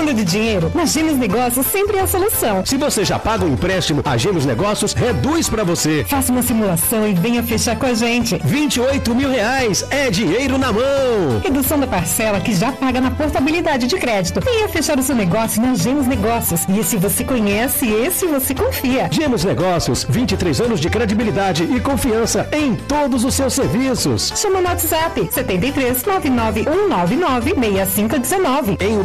Precisando de dinheiro? Na Gêmeos Negócios sempre é a solução. Se você já paga um empréstimo, a Gêmeos Negócios reduz para você. Faça uma simulação e venha fechar com a gente. R$28 mil é dinheiro na mão. Redução da parcela que já paga na portabilidade de crédito. Venha fechar o seu negócio na Gêmeos Negócios. E esse você conhece, esse você confia. Gêmeos Negócios, 23 anos de credibilidade e confiança em todos os seus serviços. Chama no WhatsApp 73 99199 6519.